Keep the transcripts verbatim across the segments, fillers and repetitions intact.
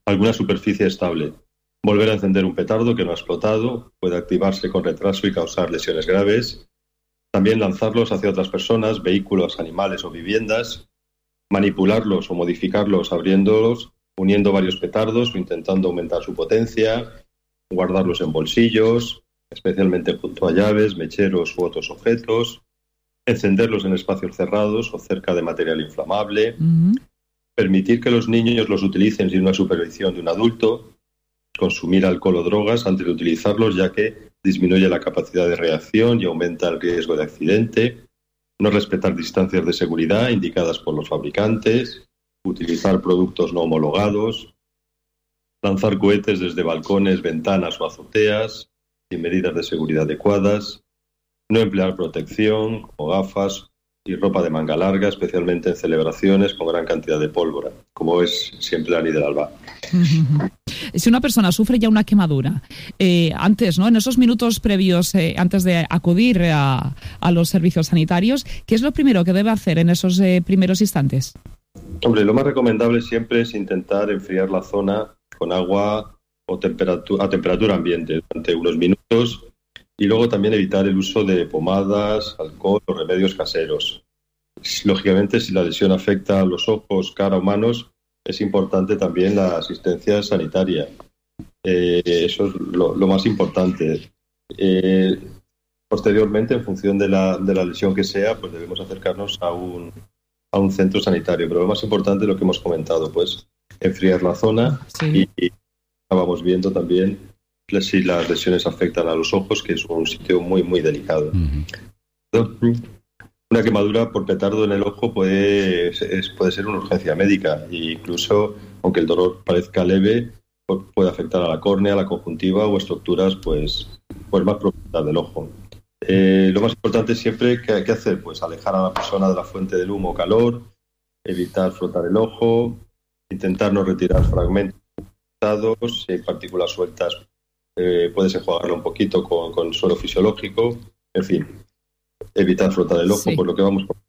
alguna superficie estable. Volver a encender un petardo que no ha explotado puede activarse con retraso y causar lesiones graves. También lanzarlos hacia otras personas, vehículos, animales o viviendas. Manipularlos o modificarlos abriéndolos, uniendo varios petardos o intentando aumentar su potencia. Guardarlos en bolsillos, especialmente junto a llaves, mecheros u otros objetos. Encenderlos en espacios cerrados o cerca de material inflamable. Uh-huh. Permitir que los niños los utilicen sin una supervisión de un adulto. Consumir alcohol o drogas antes de utilizarlos, ya que disminuye la capacidad de reacción y aumenta el riesgo de accidente. No respetar distancias de seguridad indicadas por los fabricantes. Utilizar productos no homologados. Lanzar cohetes desde balcones, ventanas o azoteas sin medidas de seguridad adecuadas. No emplear protección o gafas y ropa de manga larga, especialmente en celebraciones con gran cantidad de pólvora, como es siempre la Nit de l'Alba. Si una persona sufre ya una quemadura, eh, antes, ¿no? En esos minutos previos, eh, antes de acudir a, a los servicios sanitarios, ¿qué es lo primero que debe hacer en esos eh, primeros instantes? Hombre, lo más recomendable siempre es intentar enfriar la zona con agua o temperatura, a temperatura ambiente durante unos minutos. Y luego también evitar el uso de pomadas, alcohol o remedios caseros. Lógicamente, si la lesión afecta a los ojos, cara o manos, es importante también la asistencia sanitaria. Eh, eso es lo, lo más importante. Eh, posteriormente, en función de la, de la lesión que sea, pues debemos acercarnos a un, a un centro sanitario. Pero lo más importante es lo que hemos comentado, pues enfriar la zona. Sí. y, y vamos viendo también si las lesiones afectan a los ojos, que es un sitio muy, muy delicado. Uh-huh. Una quemadura por petardo en el ojo puede, es, puede ser una urgencia médica e incluso, aunque el dolor parezca leve, puede afectar a la córnea, a la conjuntiva o estructuras pues, pues más profundas del ojo. Eh, lo más importante siempre que hay que hacer, pues alejar a la persona de la fuente del humo o calor, evitar frotar el ojo, intentar no retirar fragmentos, si hay partículas sueltas, Eh, puedes enjuagarlo un poquito con, con suelo fisiológico, en fin, evitar frotar el ojo, sí. Por lo que vamos por...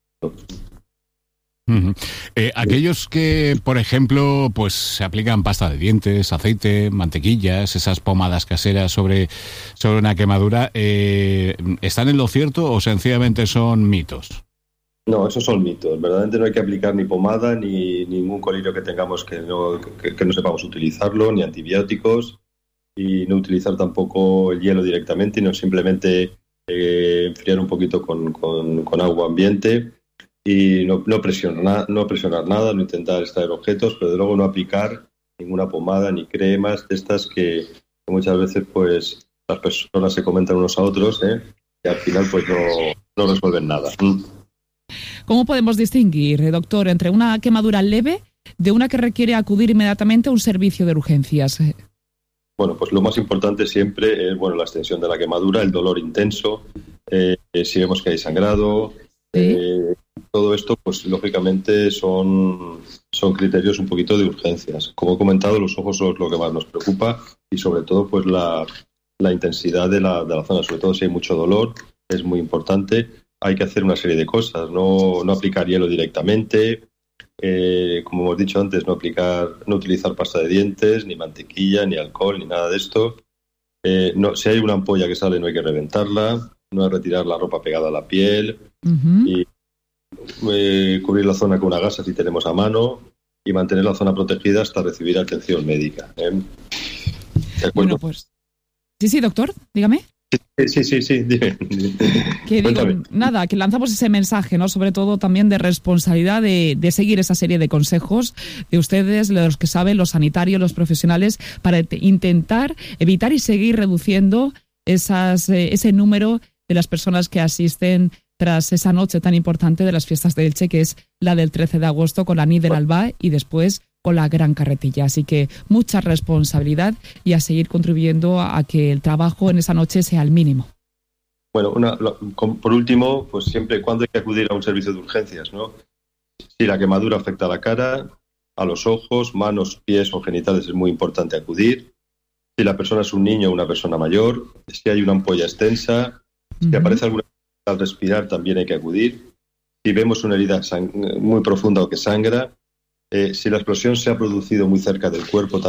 Uh-huh. Eh, aquellos que, por ejemplo, pues se aplican pasta de dientes, aceite, mantequillas, esas pomadas caseras sobre, sobre una quemadura, eh, ¿están en lo cierto o sencillamente son mitos? No, esos son mitos. Verdaderamente no hay que aplicar ni pomada ni ningún colirio que tengamos que no, que, que no sepamos utilizarlo, ni antibióticos. Y no utilizar tampoco el hielo directamente, no simplemente eh, enfriar un poquito con, con, con agua ambiente y no, no, presionar, no presionar nada, no intentar extraer objetos, pero de luego no aplicar ninguna pomada ni cremas de estas que, que muchas veces pues las personas se comentan unos a otros ¿eh? y al final pues no, no resuelven nada. ¿Cómo podemos distinguir, doctor, entre una quemadura leve de una que requiere acudir inmediatamente a un servicio de urgencias? Bueno, pues lo más importante siempre es bueno la extensión de la quemadura, el dolor intenso, eh, si vemos que hay sangrado, ¿sí? eh, todo esto pues lógicamente son, son criterios un poquito de urgencias. Como he comentado, los ojos son lo que más nos preocupa y sobre todo pues la, la intensidad de la, de la zona, sobre todo si hay mucho dolor, es muy importante. Hay que hacer una serie de cosas, no, no aplicar hielo directamente. Eh, como hemos dicho antes, no aplicar, no utilizar pasta de dientes, ni mantequilla, ni alcohol, ni nada de esto. Eh, no, si hay una ampolla que sale, no hay que reventarla, no hay que retirar la ropa pegada a la piel, uh-huh. y eh, cubrir la zona con una gasa si tenemos a mano y mantener la zona protegida hasta recibir atención médica. ¿eh? ¿De acuerdo? Bueno, pues sí, sí, doctor, dígame. Sí, sí, sí, sí, dime. Que digo, nada, que lanzamos ese mensaje, ¿no? Sobre todo también de responsabilidad de, de seguir esa serie de consejos de ustedes, de los que saben, los sanitarios, los profesionales, para intentar evitar y seguir reduciendo esas, eh, ese número de las personas que asisten tras esa noche tan importante de las fiestas de Elche, que es la del trece de agosto con la Nit de l'Alba y después con la gran carretilla. Así que mucha responsabilidad y a seguir contribuyendo a que el trabajo en esa noche sea al mínimo. Bueno, una, lo, por último, pues siempre cuando hay que acudir a un servicio de urgencias, ¿no? Si la quemadura afecta a la cara, a los ojos, manos, pies o genitales, es muy importante acudir. Si la persona es un niño o una persona mayor, si hay una ampolla extensa, uh-huh. si aparece alguna al respirar, también hay que acudir. Si vemos una herida sang- muy profunda o que sangra, Eh, si la explosión se ha producido muy cerca del cuerpo,